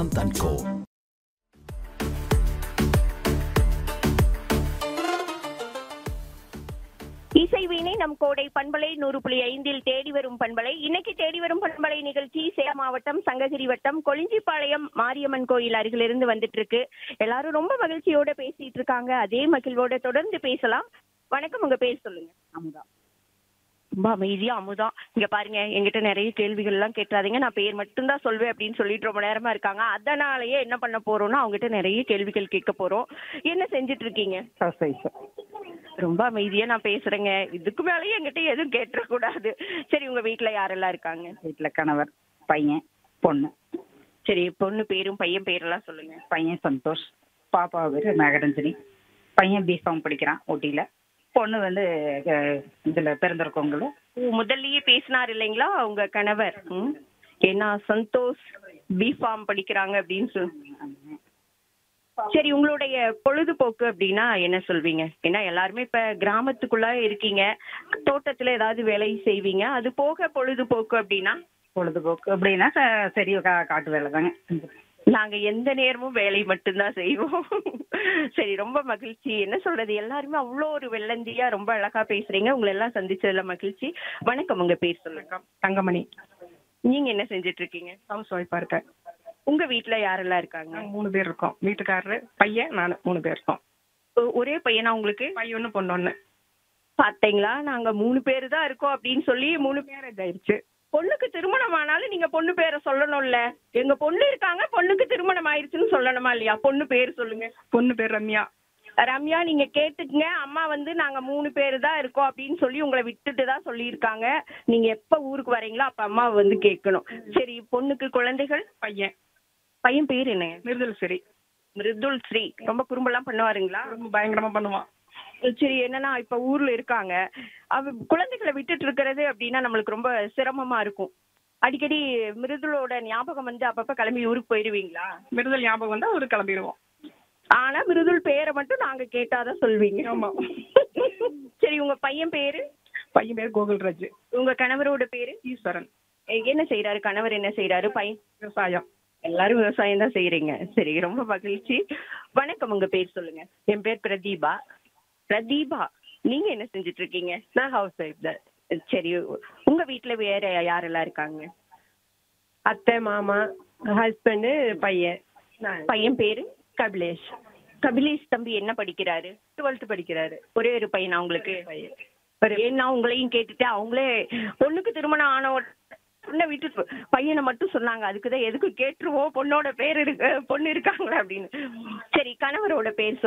and Co. இசைவீணை நம் கோடை பண்பலை 100.5 தேடி வரும் பண்பலை. இன்னைக்கு தேடி வரும் பண்பலை நிகழ்ச்சி சேலம் மாவட்டம் சங்ககிரி வட்டம் கொளிஞ்சிப்பாளையம் மாரியம்மன் கோயில் அருகிலிருந்து வந்துட்டு இருக்கு. எல்லாரும் ரொம்ப மகிழ்ச்சியோட பேசிட்டு இருக்காங்க. அதே மகிழ்வோட தொடர்ந்து பேசலாம். வணக்கம், உங்க பேர் சொல்லுங்க. அமுதா. ரொம்ப அமைதியா அமுதா. இங்க பாருங்க, எங்கிட்ட நிறைய கேள்விகள் எல்லாம் கேட்டாதீங்க, நான் பேர் மட்டும்தான் சொல்வேன் அப்படின்னு சொல்லிட்டு ரொம்ப நேரமா இருக்காங்க. அதனாலயே என்ன பண்ண போறோம்னா அவங்ககிட்ட நிறைய கேள்விகள் கேட்க போறோம். என்ன செஞ்சுட்டு இருக்கீங்க? ரொம்ப அமைதியா நான் பேசுறேங்க. இதுக்கு மேலேயே என்கிட்ட எதுவும் கேட்டக்கூடாது. சரி, உங்க வீட்டுல யாரெல்லாம் இருக்காங்க? வீட்டுல கணவர், பையன், பொண்ணு. சரி, பொண்ணு பேரும் பையன் பேரெல்லாம் சொல்லுங்க. பையன் சந்தோஷ், பாப்பா பேரு மேகரஞ்சனி. பையன் பிஃபார்ம் படிக்கிறான் ஊட்டியில. பொண்ணு வந்து இதுல பிறந்திருக்கவங்கள. முதல்லயே பேசினார் இல்லைங்களா உங்க கணவர்? ஏன்னா சந்தோஷ் பிஃபார்ம் படிக்கிறாங்க அப்படின்னு சொல்லி. சரி, உங்களுடைய பொழுதுபோக்கு அப்படின்னா என்ன சொல்வீங்க? ஏன்னா எல்லாருமே இப்ப கிராமத்துக்குள்ள இருக்கீங்க, தோட்டத்துல ஏதாவது வேலை செய்வீங்க. அது போக பொழுதுபோக்கு அப்படின்னா? பொழுதுபோக்கு அப்படின்னா சரி காட்டு வேலை தாங்க. நாங்க எந்த நேரமும் வேலை மட்டும்தான் செய்வோம். சரி, ரொம்ப மகிழ்ச்சி. என்ன சொல்றது, எல்லாருமே அவ்வளோ ஒரு வெள்ளந்தியா ரொம்ப அழகா பேசுறீங்க. உங்களை எல்லாம் சந்திச்சதுல மகிழ்ச்சி. வணக்கம், உங்க பேர் சொல்லுங்க. தங்கமணி. நீங்க என்ன செஞ்சுட்டு இருக்கீங்க? ஹவுஸ் ஒய்ஃபா இருக்கேன். உங்க வீட்டுல யாரெல்லாம் இருக்காங்க? 3 பேர் இருக்கோம். வீட்டுக்காரரு, பையன், நான் 3 பேர் இருக்கோம். ஒரே பையனா உங்களுக்கு? பையன் ஒன்று, பொண்ணு ஒன்று. பாத்தீங்களா, நாங்க 3 பேரு தான் இருக்கோம் அப்படின்னு சொல்லி 3 மேரேஜ் ஆயிடுச்சு. பொண்ணுக்கு திருமணம் ஆனாலும் நீங்க பொண்ணு பேரை சொல்லணும்ல. எங்க பொண்ணு இருக்காங்க, பொண்ணுக்கு திருமணம் ஆயிடுச்சுன்னு சொல்லணுமா இல்லையா? பொண்ணு பேர் சொல்லுங்க. பொண்ணு பேர் ரம்யா. ரம்யா, நீங்க கேட்டுக்கங்க. அம்மா வந்து நாங்க 3 பேரு தான் இருக்கோம் அப்படின்னு சொல்லி உங்களை விட்டுட்டு தான் சொல்லியிருக்காங்க. நீங்க எப்ப ஊருக்கு வரீங்களோ அப்ப அம்மா வந்து கேட்கணும். சரி, பொண்ணுக்கு குழந்தைகள்? பையன். பையன் பேர் என்ன? மிருதுல் சரி. மிருதுல் ஸ்ரீ. ரொம்ப குறும்பெல்லாம் பண்ணுவாருங்களா? ரொம்ப பயங்கரமா பண்ணுவான். சரி, என்னன்னா இப்ப ஊர்ல இருக்காங்க, குழந்தைகளை விட்டுட்டு இருக்கிறது அப்படின்னா நம்மளுக்கு ரொம்ப சிரமமா இருக்கும். அடிக்கடி மிருதுளோட ஞாபகம் வந்து அப்பப்ப கிளம்பி ஊருக்கு போயிருவீங்களா? மிருதுல் ஞாபகம் வந்தா ஒரு கிளம்பிடுவோம். ஆனா மிருதுள் பேரை மட்டும் நாங்க கேட்டாதான் சொல்வீங்க. ஆமா. சரி, உங்க பையன் பேரு? பையன் பேர் கோகுல்ராஜ். உங்க கணவரோட பேரு? ஈஸ்வரன். என்ன செய்யறாரு கணவர்? என்ன செய்யறாரு பையன்? விவசாயம். எல்லாரும் விவசாயம் தான் செய்யறீங்க. சரி, ரொம்ப மகிழ்ச்சி. வணக்கம், உங்க பேர் சொல்லுங்க. என் பேர் பிரதீபா. பிரதீபா, நீங்க என்ன செஞ்சுட்டு இருக்கீங்க? நான் ஹவுஸ் ஒய்ஃப் தான். சரி, உங்க வீட்டுல வேற யாரெல்லாம் இருக்காங்க? அத்தை, மாமா, ஹஸ்பண்டு, பையன். நான் பையன் பேரு? கபிலேஷ். கபிலேஷ் தம்பி என்ன படிக்கிறாரு? 12th படிக்கிறாரு. ஒரே ஒரு பையனா உங்களுக்கு? பையன். ஏன்னா உங்களையும் கேட்டுட்டு அவங்களே பொண்ணுக்கு திருமணம் ஆன உடனே வீட்டு பையனை மட்டும் சொன்னாங்க. அதுக்குதான் எதுக்கு கேட்டுருவோம், பொண்ணோட பேர் இருக்கு, பொண்ணு இருக்காங்களா அப்படின்னு. சரி, கணவரோட பேர்